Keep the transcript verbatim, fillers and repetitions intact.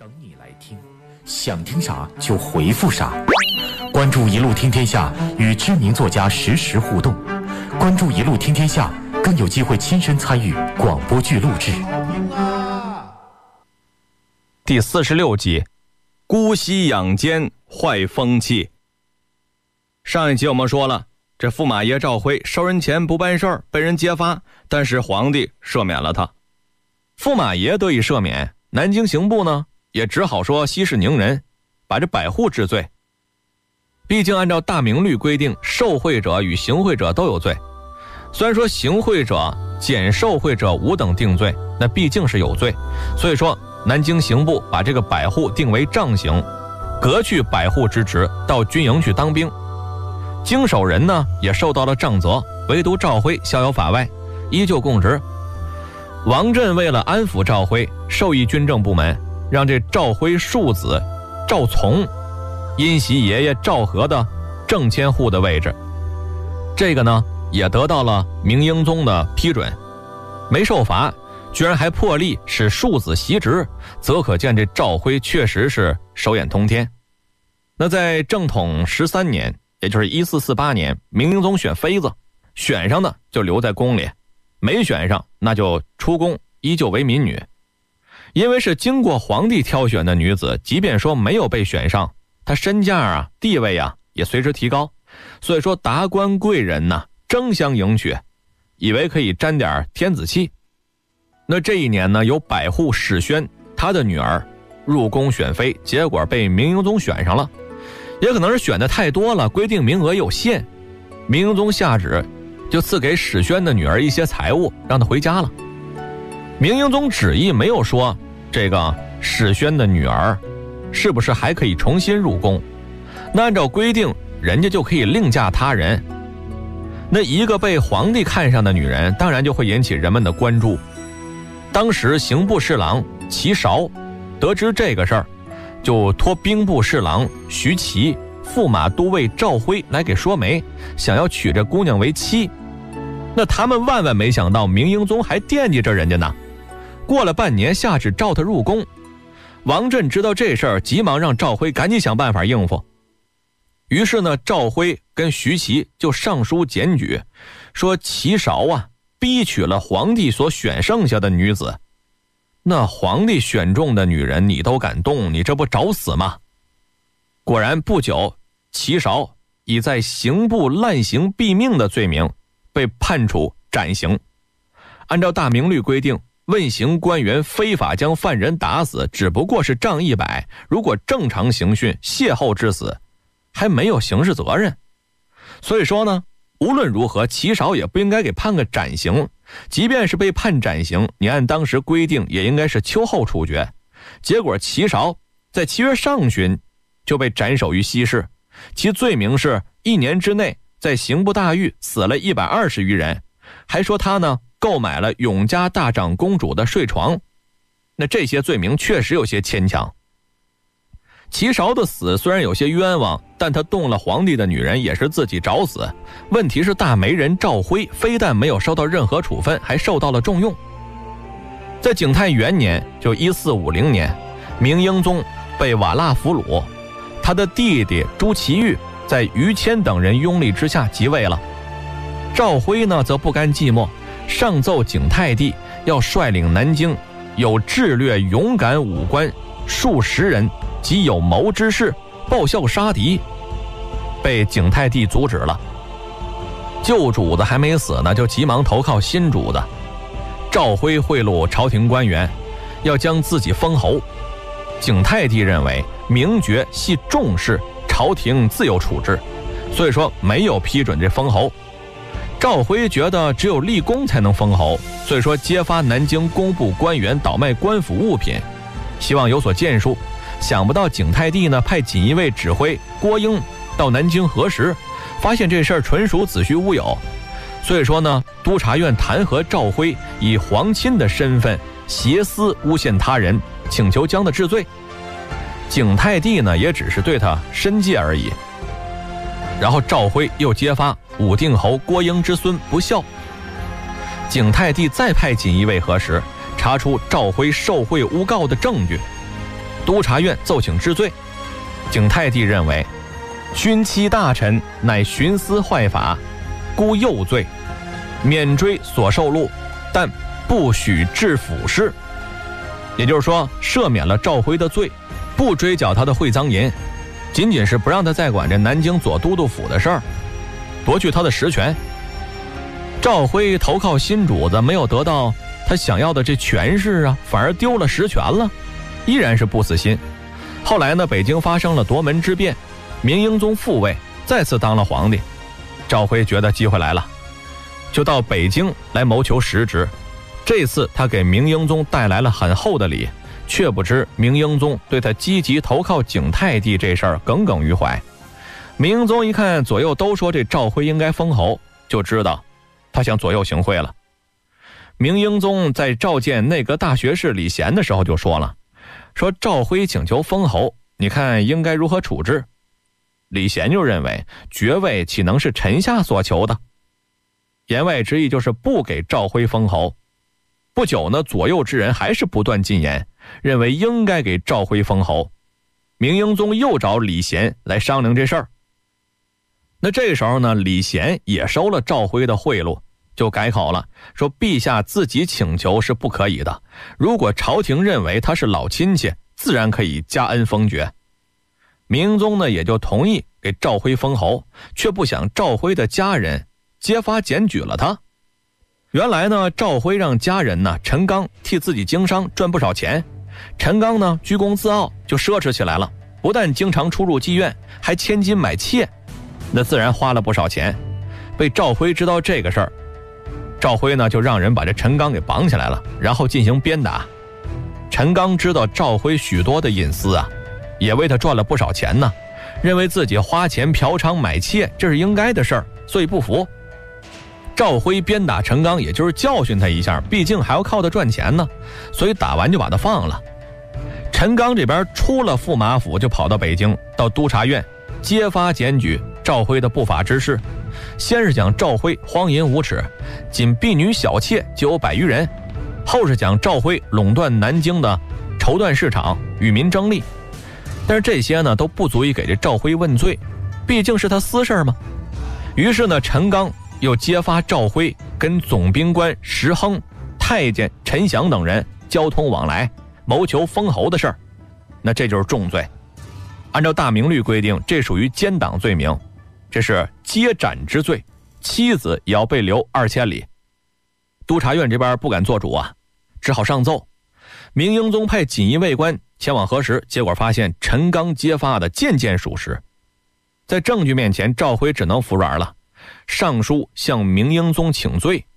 等你来听，想听啥就回复啥。关注一路听天下，与知名作家实时互动。关注一路听天下，更有机会亲身参与广播剧录制。 第四十六集，姑息养奸，坏风气。上一集我们说了，这驸马爷赵辉收人钱不办事儿，被人揭发，但是皇帝赦免了他。驸马爷得以赦免，南京刑部呢也只好说息事宁人，把这百户治罪。毕竟按照大明律规定，受贿者与行贿者都有罪。虽然说行贿者减受贿者无等定罪，那毕竟是有罪，所以说南京刑部把这个百户定为杖刑，革去百户之职，到军营去当兵。经手人呢也受到了杖责，唯独赵辉逍遥法外，依旧供职。王振为了安抚赵辉，授意军政部门，让这赵辉庶子赵从因袭爷爷赵和的正千户的位置。这个呢也得到了明英宗的批准，没受罚，居然还破例使庶子袭职，则可见这赵辉确实是手眼通天。那在正统十三年，也就是一四四八年，明英宗选妃子，选上的就留在宫里，没选上那就出宫，依旧为民女。因为是经过皇帝挑选的女子，即便说没有被选上，她身价啊地位啊也随之提高，所以说达官贵人呐、啊、争相迎娶，以为可以沾点天子气。那这一年呢，有百户史宣他的女儿入宫选妃，结果被明英宗选上了。也可能是选的太多了，规定名额有限，明英宗下旨就赐给史宣的女儿一些财物，让她回家了。明英宗旨意没有说这个史宣的女儿是不是还可以重新入宫，那按照规定人家就可以另嫁他人。那一个被皇帝看上的女人，当然就会引起人们的关注。当时刑部侍郎齐韶得知这个事儿，就托兵部侍郎徐齐、驸马都尉赵辉来给说媒，想要娶这姑娘为妻。那他们万万没想到，明英宗还惦记着人家呢。过了半年，下旨召他入宫。王振知道这事儿，急忙让赵辉赶紧想办法应付。于是呢，赵辉跟徐齐就上书检举，说齐韶啊逼娶了皇帝所选剩下的女子。那皇帝选中的女人你都敢动，你这不找死吗？果然不久，齐韶以在刑部滥刑毙命的罪名被判处斩刑。按照大明律规定，问刑官员非法将犯人打死只不过是杖一百，如果正常刑讯邂逅致死，还没有刑事责任。所以说呢，无论如何齐韶也不应该给判个斩刑，即便是被判斩刑，你按当时规定也应该是秋后处决。结果齐韶在七月上旬就被斩首于西市，其罪名是一年之内在刑部大狱死了一百二十余人，还说他呢购买了永嘉大长公主的睡床。那这些罪名确实有些牵强。齐韶的死虽然有些冤枉，但他动了皇帝的女人也是自己找死。问题是大媒人赵辉非但没有受到任何处分，还受到了重用。在景泰元年，就一四五零年，明英宗被瓦剌俘虏，他的弟弟朱祁钰在于谦等人拥立之下即位了。赵辉呢则不甘寂寞，上奏景泰帝要率领南京有智略勇敢武官数十人及有谋之士报效杀敌，被景泰帝阻止了。旧主子还没死呢，就急忙投靠新主子。赵辉贿赂朝廷官员，要将自己封侯。景泰帝认为明爵系重事，朝廷自有处置，所以说没有批准这封侯。赵辉觉得只有立功才能封侯，所以说揭发南京工部官员倒卖官府物品，希望有所建树。想不到景泰帝呢派锦衣卫指挥郭英到南京核实，发现这事儿纯属子虚乌有，所以说呢督察院弹劾赵辉以皇亲的身份挟私诬陷他人，请求将他治罪。景泰帝呢也只是对他申诫而已。然后赵辉又揭发武定侯郭英之孙不孝，景泰帝再派锦衣卫核实，查出赵辉受贿诬告的证据。 督察院奏请治罪。景泰帝认为，勋戚大臣乃徇私坏法，故宥罪，免追所受禄，但不许治府事。也就是说，赦免了赵辉的罪，不追缴他的会赃银，仅仅是不让他再管这南京左都督府的事儿，夺去他的实权。赵辉投靠新主子，没有得到他想要的这权势啊，反而丢了实权了，依然是不死心。后来呢，北京发生了夺门之变，明英宗复位，再次当了皇帝。赵辉觉得机会来了，就到北京来谋求实职。这次他给明英宗带来了很厚的礼，却不知明英宗对他积极投靠景泰帝这事儿耿耿于怀。明英宗一看左右都说这赵辉应该封侯，就知道他想左右行贿了。明英宗在召见内阁大学士李贤的时候就说了，说赵辉请求封侯，你看应该如何处置？李贤就认为，爵位岂能是臣下所求的？言外之意就是不给赵辉封侯。不久呢，左右之人还是不断进言，认为应该给赵辉封侯。明英宗又找李贤来商量这事儿。那这时候呢，李贤也收了赵辉的贿赂，就改口了，说陛下自己请求是不可以的，如果朝廷认为他是老亲戚，自然可以加恩封爵。明英宗呢也就同意给赵辉封侯，却不想赵辉的家人揭发检举了他。原来呢，赵辉让家人呢陈刚替自己经商赚不少钱，陈刚呢居功自傲，就奢侈起来了，不但经常出入妓院，还千金买妾，那自然花了不少钱。被赵辉知道这个事儿，赵辉呢就让人把这陈刚给绑起来了，然后进行鞭打。陈刚知道赵辉许多的隐私啊，也为他赚了不少钱呢，认为自己花钱嫖娼买妾这是应该的事儿，所以不服。赵辉鞭打陈刚，也就是教训他一下，毕竟还要靠他赚钱呢，所以打完就把他放了。陈刚这边出了驸马府，就跑到北京，到督察院揭发检举赵辉的不法之事。先是讲赵辉荒淫无耻，仅婢女小妾就有百余人，后是讲赵辉垄断南京的绸缎市场，与民争利。但是这些呢都不足以给这赵辉问罪，毕竟是他私事嘛。于是呢，陈刚又揭发赵辉跟总兵官石亨、太监陈祥等人交通往来，谋求封侯的事儿，那这就是重罪。按照大明律规定，这属于奸党罪名，这是揭斩之罪，妻子也要被流二千里。督察院这边不敢做主啊，只好上奏。明英宗派锦衣卫官前往核实，结果发现陈刚揭发的件件属实。在证据面前，赵辉只能服软了，上书向明英宗请罪。